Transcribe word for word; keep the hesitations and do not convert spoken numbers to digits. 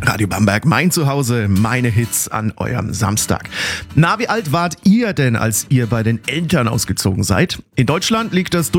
Radio Bamberg, mein Zuhause, meine Hits an eurem Samstag. Na, wie alt wart ihr denn, als ihr bei den Eltern ausgezogen seid? In Deutschland liegt das